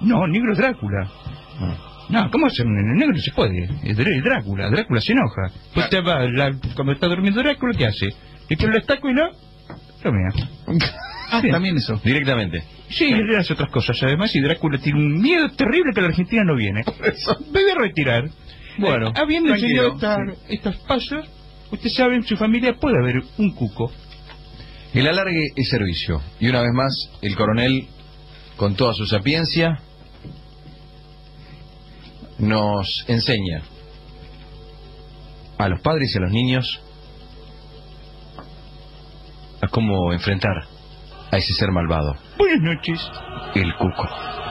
No, negro Drácula. No, ¿cómo hacer un negro? No se puede. Es Drácula. Drácula se enoja. Pues te va, cuando está durmiendo Drácula, ¿qué hace? ¿Y que lo estaco y no? Lo mea. También eso. Directamente. Sí, le hace otras cosas además, y Drácula tiene un miedo terrible que la Argentina no viene. Me voy a retirar. Bueno, habiendo enseñado tranquilo, estos pasos, usted sabe, en su familia puede haber un cuco. El alargue es servicio. Y una vez más, el coronel, con toda su sapiencia, nos enseña a los padres y a los niños a cómo enfrentar a ese ser malvado, Buenas noches. el cuco.